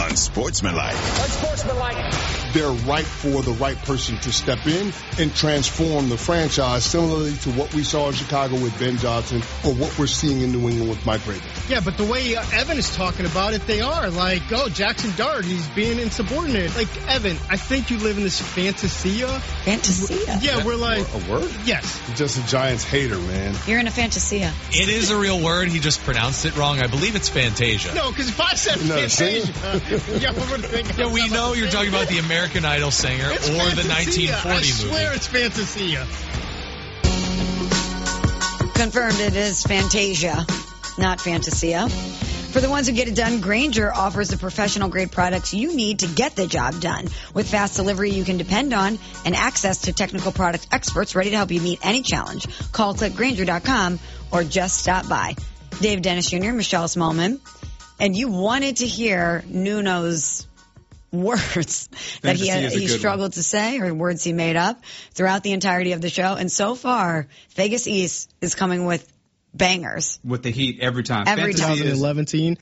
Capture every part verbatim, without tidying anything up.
unsportsmanlike. Unsportsmanlike. They're right for the right person to step in and transform the franchise, similarly to what we saw in Chicago with Ben Johnson or what we're seeing in New England with Mike Vrabel. Yeah, but the way uh, Evan is talking about it, they are like, oh, Jackson Dart, he's being insubordinate. Like, Evan, I think you live in this fantasia. Fantasia? Yeah, we're like... A word? Yes. You're just a Giants hater, man. You're in a fantasia. It is a real word. He just pronounced it wrong. I believe it's Fantasia. No, because if I said No, Fantasia, yeah, we're going to think... Yeah, we know you're talking about the American Idol singer it's or Fantasia. the nineteen forty I movie. swear it's Fantasia. Confirmed it is Fantasia, not Fantasia. For the ones who get it done, Grainger offers the professional-grade products you need to get the job done. With fast delivery you can depend on and access to technical product experts ready to help you meet any challenge. Call click grainger dot com or just stop by. Dave Dennis Junior, Michelle Smallman, and you wanted to hear Nuno's words that he had, he struggled one. to say or words he made up throughout the entirety of the show. And so far, Vegas East is coming with bangers. With the heat every time. Every time. twenty eleven.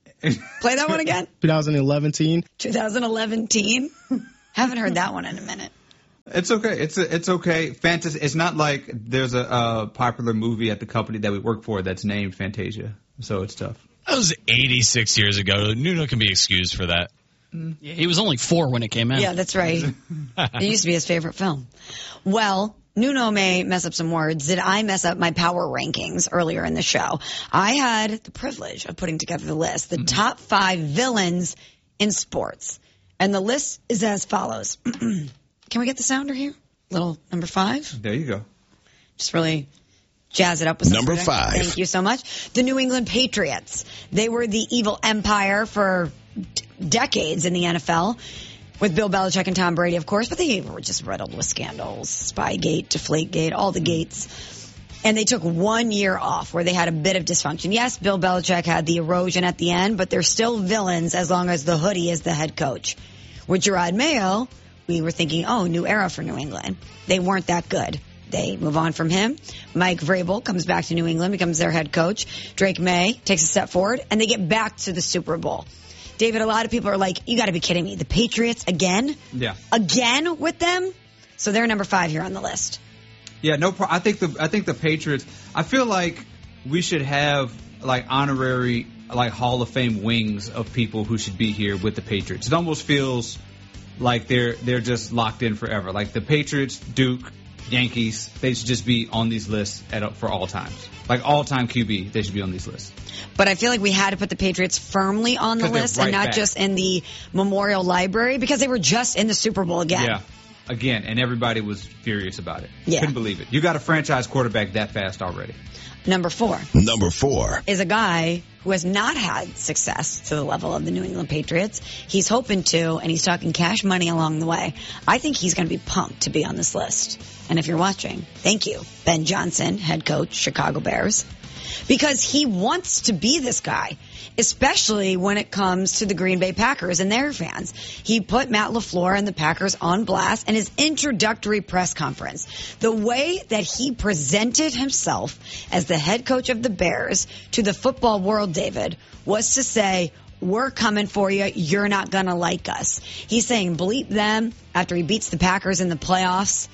Play that one again. twenty eleven. twenty eleven. Haven't heard that one in a minute. It's okay. It's a, it's okay. Fantasy. It's not like there's a, a popular movie at the company that we work for that's named Fantasia. So it's tough. That was eighty-six years ago. Nuno can be excused for that. Yeah, he was only four when it came out. Yeah, that's right. It used to be his favorite film. Well, Nuno may mess up some words. Did I mess up my power rankings earlier in the show? I had the privilege of putting together the list, the mm-hmm. top five villains in sports. And the list is as follows. Can we get the sounder here? Little number five. There you go. Just really jazz it up with number five. Thank you so much. The New England Patriots. They were the evil empire for d- decades in the N F L. With Bill Belichick and Tom Brady, of course, but they were just riddled with scandals, Spygate, Deflategate, all the gates. And they took one year off where they had a bit of dysfunction. Yes, Bill Belichick had the erosion at the end, but they're still villains as long as the hoodie is the head coach. With Gerard Mayo, we were thinking, oh, new era for New England. They weren't that good. They move on from him. Mike Vrabel comes back to New England, becomes their head coach. Drake May takes a step forward, and they get back to the Super Bowl. David, a lot of people are like, you got to be kidding me. The Patriots again? Yeah. Again with them? So they're number five here on the list. Yeah, no problem. I think the I think the Patriots, I feel like we should have like honorary like Hall of Fame wings of people who should be here with the Patriots. It almost feels like they're they're just locked in forever. Like the Patriots, Duke, Yankees, they should just be on these lists at, for all times. Like all-time Q B, they should be on these lists. But I feel like we had to put the Patriots firmly on the list right and not back. just in the Memorial Library because they were just in the Super Bowl again. Yeah, again, and everybody was furious about it. Yeah. Couldn't believe it. You got a franchise quarterback that fast already. Number four. Number four. Is a guy who has not had success to the level of the New England Patriots. He's hoping to, and he's talking cash money along the way. I think he's going to be pumped to be on this list. And if you're watching, thank you, Ben Johnson, head coach, Chicago Bears. Because he wants to be this guy, especially when it comes to the Green Bay Packers and their fans. He put Matt LaFleur and the Packers on blast in his introductory press conference. The way that he presented himself as the head coach of the Bears to the football world, David, was to say, we're coming for you. You're not going to like us. He's saying bleep them after he beats the Packers in the playoffs.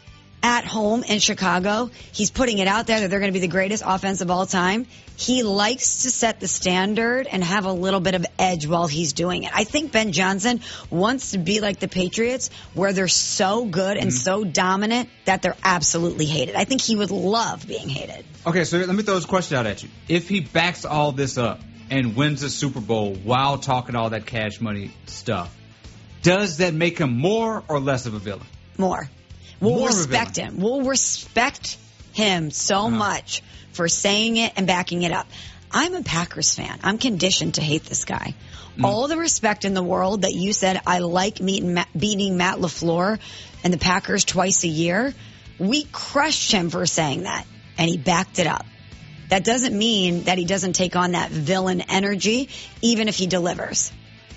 At home in Chicago, he's putting it out there that they're going to be the greatest offense of all time. He likes to set the standard and have a little bit of edge while he's doing it. I think Ben Johnson wants to be like the Patriots, where they're so good and mm-hmm. so dominant that they're absolutely hated. I think he would love being hated. Okay, so let me throw this question out at you. If he backs all this up and wins the Super Bowl while talking all that cash money stuff, does that make him more or less of a villain? More. We'll More respect him. We'll respect him so uh-huh. much for saying it and backing it up. I'm a Packers fan. I'm conditioned to hate this guy. Mm. All the respect in the world that you said, I like meeting, beating Matt LaFleur and the Packers twice a year. We crushed him for saying that, and he backed it up. That doesn't mean that he doesn't take on that villain energy, even if he delivers.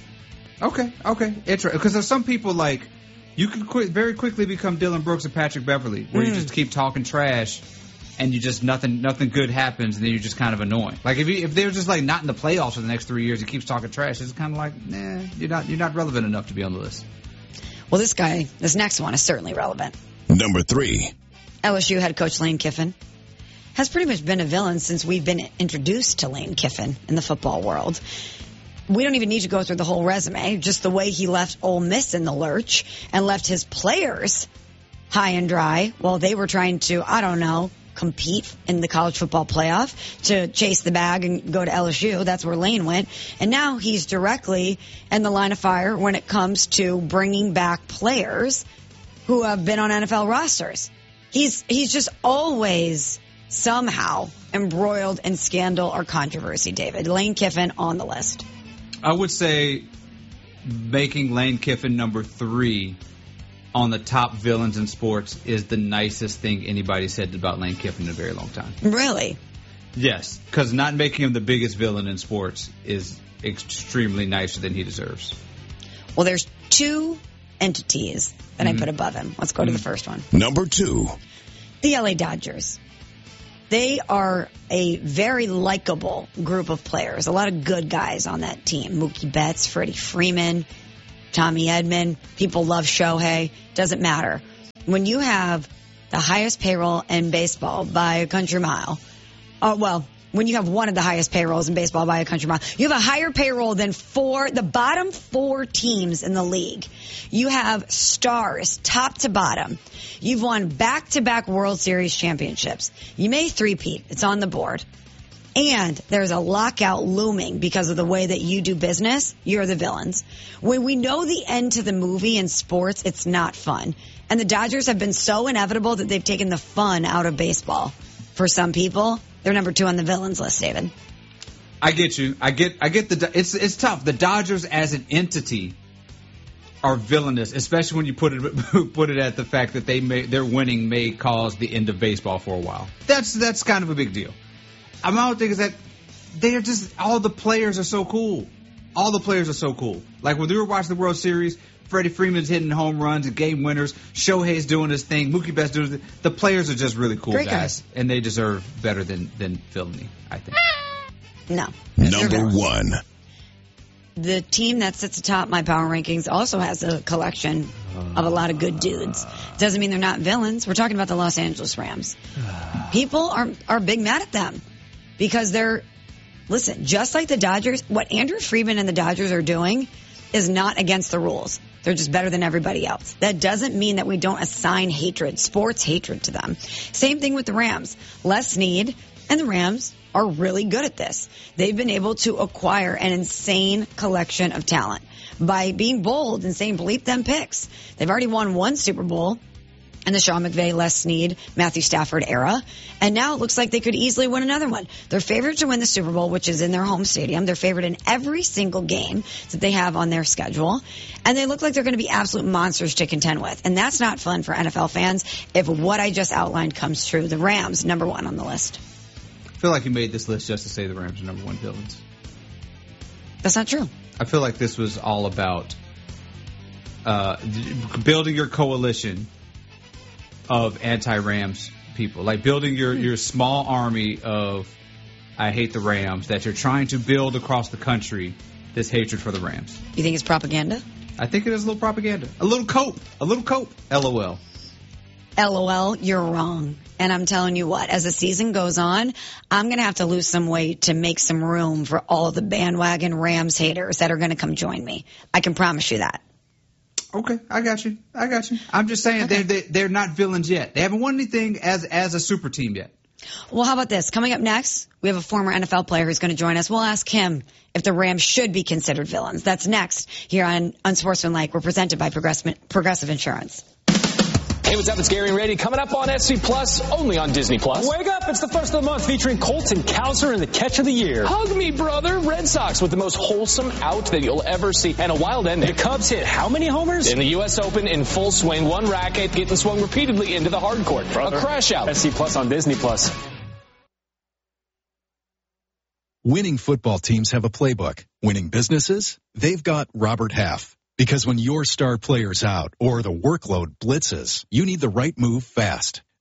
Okay, okay. It's right. Because there's some people like, you can quit very quickly become Dylan Brooks and Patrick Beverly, where mm. you just keep talking trash and you just nothing nothing good happens, and then you're just kind of annoying. Like if you, if they're just like not in the playoffs for the next three years, he keeps talking trash. It's kind of like, nah, you're not you're not relevant enough to be on the list. Well, this guy, this next one is certainly relevant. Number three. L S U head coach Lane Kiffin has pretty much been a villain since we've been introduced to Lane Kiffin in the football world. We don't even need to go through the whole resume, just the way he left Ole Miss in the lurch and left his players high and dry while they were trying to, I don't know, compete in the college football playoff to chase the bag and go to L S U. That's where Lane went. And now he's directly in the line of fire when it comes to bringing back players who have been on N F L rosters. He's he's just always somehow embroiled in scandal or controversy, David. Lane Kiffin on the list. I would say making Lane Kiffin number three on the top villains in sports is the nicest thing anybody said about Lane Kiffin in a very long time. Really? Yes, because not making him the biggest villain in sports is extremely nicer than he deserves. Well, there's two entities that Mm-hmm. I put above him. Let's go to the first one. Number two. The L A Dodgers. They are a very likable group of players. A lot of good guys on that team. Mookie Betts, Freddie Freeman, Tommy Edman. People love Shohei. Doesn't matter. When you have the highest payroll in baseball by a country mile, oh, well, when you have one of the highest payrolls in baseball by a country mile, you have a higher payroll than four, the bottom four teams in the league. You have stars, top to bottom. You've won back-to-back World Series championships. You may three-peat. It's on the board. And there's a lockout looming because of the way that you do business. You're the villains. When we know the end to the movie in sports, it's not fun. And the Dodgers have been so inevitable that they've taken the fun out of baseball. For some people, they're number two on the villains list, David. I get you. I get. I get the. It's it's tough. The Dodgers as an entity are villainous, especially when you put it put it at the fact that they may their winning may cause the end of baseball for a while. That's that's kind of a big deal. I mean, my thing is that they are just all the players are so cool. All the players are so cool. Like when we were watching the World Series, Freddie Freeman's hitting home runs and game winners. Shohei's doing his thing. Mookie Betts doing his thing. The players are just really cool Great guys, guys, and they deserve better than than villainy, I think. No. Number one. The team that sits atop my power rankings also has a collection of a lot of good dudes. Doesn't mean they're not villains. We're talking about the Los Angeles Rams. People are are big mad at them because they're, listen, just like the Dodgers, what Andrew Friedman and the Dodgers are doing is not against the rules. They're just better than everybody else. That doesn't mean that we don't assign hatred, sports hatred to them. Same thing with the Rams. Les Snead and the Rams are really good at this. They've been able to acquire an insane collection of talent by being bold and saying, bleep them picks. They've already won one Super Bowl in the Sean McVay, Les Snead, Matthew Stafford era. And now it looks like they could easily win another one. They're favored to win the Super Bowl, which is in their home stadium. They're favored in every single game that they have on their schedule. And they look like they're going to be absolute monsters to contend with. And that's not fun for N F L fans if what I just outlined comes true. The Rams, number one on the list. I feel like you made this list just to say the Rams are number one villains. That's not true. I feel like this was all about uh, building your coalition of anti-Rams people, like building your, your small army of I hate the Rams that you're trying to build across the country, this hatred for the Rams. You think it's propaganda? I think it is a little propaganda. A little cope. A little cope. LOL. LOL, you're wrong. And I'm telling you what, as the season goes on, I'm going to have to lose some weight to make some room for all the bandwagon Rams haters that are going to come join me. I can promise you that. Okay, I got you. I got you. I'm just saying Okay. they're, they're not villains yet. They haven't won anything as as a super team yet. Well, how about this? Coming up next, we have a former N F L player who's going to join us. We'll ask him if the Rams should be considered villains. That's next here on Unsportsmanlike. We're presented by Progressive, Progressive Insurance. Hey, what's up? It's Gary and Reddy coming up on S C Plus, only on Disney Plus. Wake up! It's the first of the month featuring Colton Cowser and the catch of the year. Hug me, brother. Red Sox with the most wholesome out that you'll ever see, and a wild ending. The Cubs hit how many homers? In the U S Open in full swing, one racket getting swung repeatedly into the hard court. Brother. A crash out. S C Plus on Disney Plus. Winning football teams have a playbook. Winning businesses? They've got Robert Half. Because when your star player's out or the workload blitzes, you need the right move fast.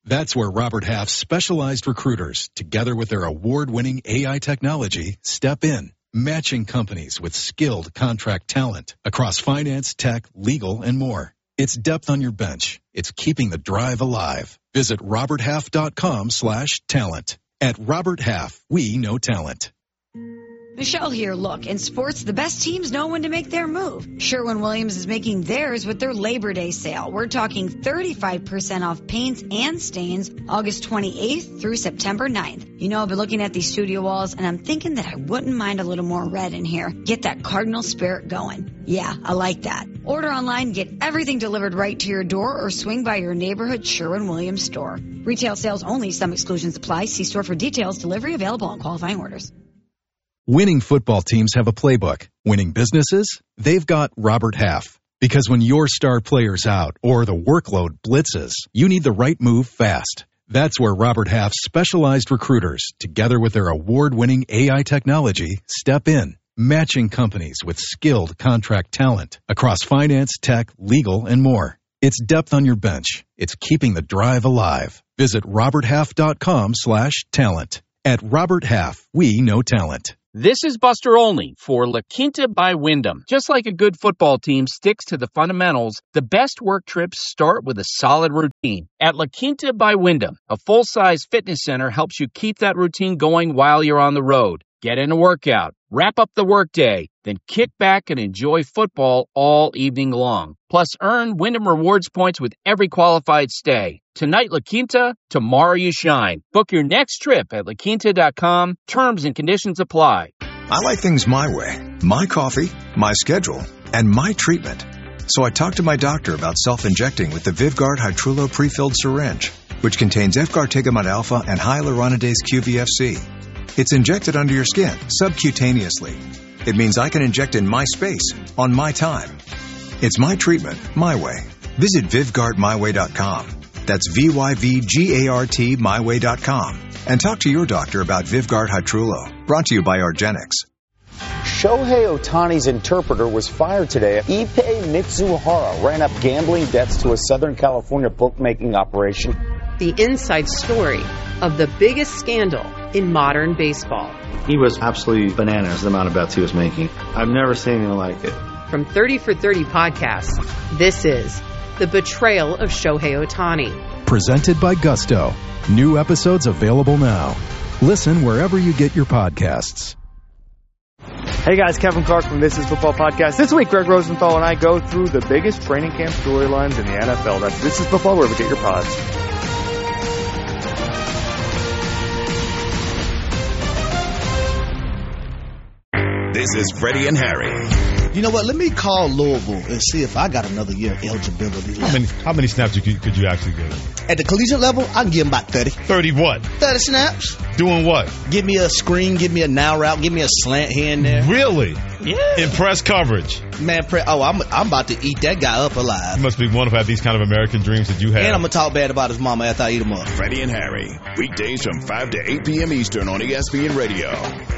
That's where Robert Half's specialized recruiters, together with their award-winning A I technology, step in, matching companies with skilled contract talent across finance, tech, legal, and more. It's depth on your bench. It's keeping the drive alive. Visit roberthalf.com slash talent. At Robert Half, we know talent. Michelle here. Look, in sports, the best teams know when to make their move. Sherwin-Williams is making theirs with their Labor Day sale. We're talking thirty-five percent off paints and stains August twenty-eighth through September ninth. You know, I've been looking at these studio walls, and I'm thinking that I wouldn't mind a little more red in here. Get that Cardinal spirit going. Yeah, I like that. Order online, get everything delivered right to your door, or swing by your neighborhood Sherwin-Williams store. Retail sales only. Some exclusions apply. See store for details. Delivery available on qualifying orders. Winning football teams have a playbook. Winning businesses, they've got Robert Half. Because when your star player's out or the workload blitzes, you need the right move fast. That's where Robert Half's specialized recruiters, together with their award-winning A I technology, step in, matching companies with skilled contract talent across finance, tech, legal, and more. It's depth on your bench. It's keeping the drive alive. Visit roberthalf.com slash talent. At Robert Half, we know talent. This is Buster Olney for La Quinta by Wyndham. Just like a good football team sticks to the fundamentals, the best work trips start with a solid routine. At La Quinta by Wyndham, a full-size fitness center helps you keep that routine going while you're on the road. Get in a workout, wrap up the workday, then kick back and enjoy football all evening long. Plus, earn Wyndham Rewards points with every qualified stay. Tonight, La Quinta, tomorrow you shine. Book your next trip at la quinta dot com. Terms and conditions apply. I like things my way. My coffee, my schedule, and my treatment. So I talked to my doctor about self-injecting with the Vyvgart Hytrulo pre-filled syringe, which contains efgartigimod alpha and hyaluronidase Q V F C. It's injected under your skin, subcutaneously. It means I can inject in my space, on my time. It's my treatment, my way. Visit Vyvgart my way dot com. That's V Y V G A R T my way dot com. And talk to your doctor about Vyvgart Hytrulo. Brought to you by Argenix. Shohei Ohtani's interpreter was fired today. Ippei Mitsuhara ran up gambling debts to a Southern California bookmaking operation. The inside story of the biggest scandal in modern baseball. He was absolutely bananas, the amount of bets he was making. I've never seen anything like it. From thirty for thirty podcasts, this is The Betrayal of Shohei Ohtani. Presented by Gusto. New episodes available now. Listen wherever you get your podcasts. Hey guys, Kevin Clark from This Is Football Podcast. This week, Greg Rosenthal and I go through the biggest training camp storylines in the N F L. That's This Is Football, wherever you get your pods. This is Freddie and Harry. You know what? Let me call Louisville and see if I got another year eligibility left. How many, how many snaps could you, could you actually give him? At the collegiate level, I can give him about thirty. thirty what? thirty snaps. Doing what? Give me a screen, give me a now route, give me a slant here and there. Really? Yeah. In press coverage? Man, pre- oh, I'm I'm about to eat that guy up alive. You must be wonderful to have these kind of American dreams that you have. And I'm going to talk bad about his mama after I eat him up. Freddie and Harry. Weekdays from five to eight p.m. Eastern on E S P N Radio.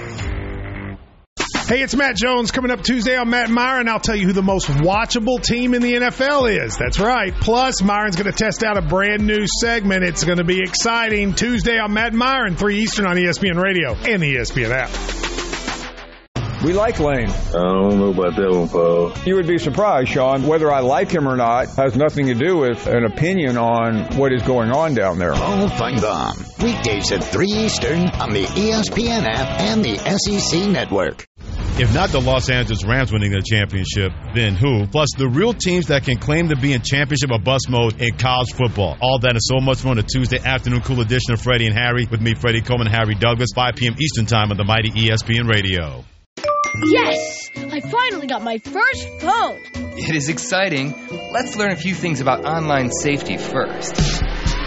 Hey, it's Matt Jones coming up Tuesday on Matt and Myron. I'll tell you who the most watchable team in the N F L is. That's right. Plus, Myron's going to test out a brand new segment. It's going to be exciting. Tuesday on Matt and Myron, three Eastern on E S P N Radio and the E S P N app. We like Lane. I don't know about that one, Paul. You would be surprised, Sean. Whether I like him or not has nothing to do with an opinion on what is going on down there. Paul Feinbaum. Weekdays at three Eastern on the E S P N app and the S E C Network. If not the Los Angeles Rams winning the championship, then who? Plus, the real teams that can claim to be in championship or bust mode in college football. All that and so much more on a Tuesday afternoon cool edition of Freddie and Harry with me, Freddie Coleman, Harry Douglas, five p.m. Eastern Time on the mighty E S P N Radio. Yes! I finally got my first phone! It is exciting. Let's learn a few things about online safety first.